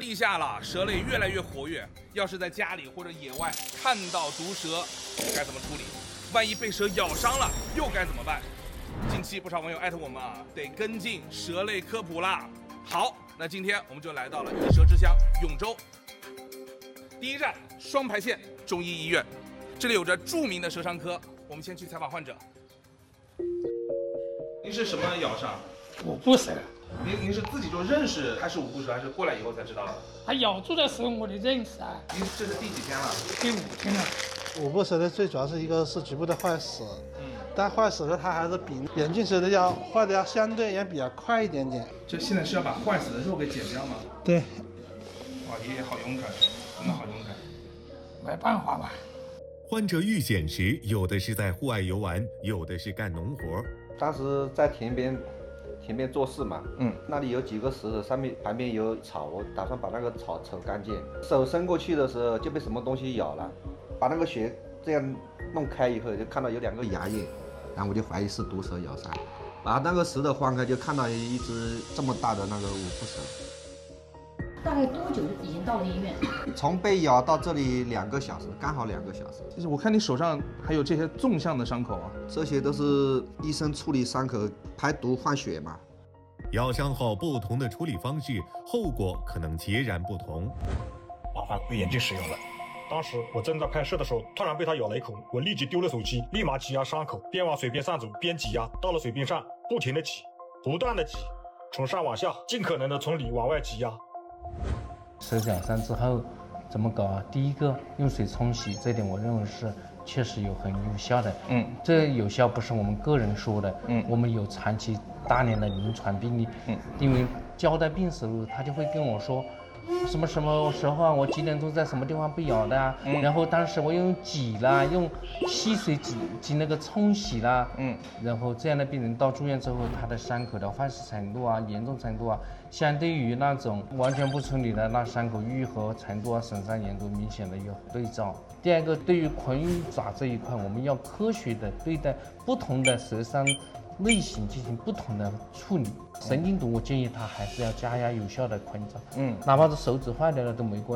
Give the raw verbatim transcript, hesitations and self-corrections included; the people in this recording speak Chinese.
立夏了，蛇类越来越活跃。要是在家里或者野外看到毒蛇，该怎么处理？万一被蛇咬伤了，又该怎么办？近期不少网友艾特我们啊，得跟进蛇类科普啦。好，那今天我们就来到了异蛇之乡永州。第一站双牌县中医医院，这里有着著名的蛇伤科。我们先去采访患者。您是什么咬伤？ 五步蛇。 您您是自己就认识它是五步蛇，还是过来以后才知道的？ 它咬住的时候我就认识啊。 您这是第几天了？ 第五天了。 五步蛇的最主要是一个是局部的坏死， 嗯， 但坏死的它还是比眼镜蛇的要坏的要相对也比较快一点点。 这现在是要把坏死的肉给剪掉吗？ 对。 哇，爷爷好勇敢，真的好勇敢。 没办法吧。 患者遇险时，有的是在户外游玩，有的是干农活。 当时在田边。田边做事嘛，嗯，那里有几个石头，上面旁边有草，我打算把那个草扯干净。手伸过去的时候就被什么东西咬了，把那个血这样弄开以后，就看到有两个牙印，然后我就怀疑是毒蛇咬伤。把那个石头翻开，就看到一只这么大的那个五步蛇。 大概多久已经到了医院？ 从被咬到这里两个小时，刚好两个小时。 就是我看你手上还有这些纵向的伤口啊， 这些都是医生处理伤口排毒换血嘛。 咬伤后不同的处理方式，后果可能截然不同。 麻烦归眼镜使用了。当时我正在拍摄的时候，突然被它咬了一口，我立即丢了手机，立马挤压伤口，边往水边上走边挤压，到了水边上不停的挤，不断的挤，从上往下，尽可能的从里往外挤压。 蛇咬伤之后怎么搞啊？第一个用水冲洗，这点我认为是确实有很有效的。嗯，这有效不是我们个人说的，嗯，我们有长期大量的临床病例。嗯，因为交代病史后，他就会跟我说。什么什么时候啊？我几点钟在什么地方被咬的啊？嗯、然后当时我用挤啦，用溪水挤挤那个冲洗啦，嗯，然后这样的病人到住院之后，他的伤口的坏死程度啊、严重程度啊，相对于那种完全不处理的那伤口愈合程度啊、损伤严重明显的有对照。第二个，对于昆鱼爪这一块，我们要科学的对待不同的蛇伤类型进行不同的处理。神经毒，我建议他还是要加压有效的昆爪，嗯，哪怕是手指坏掉了都没关系。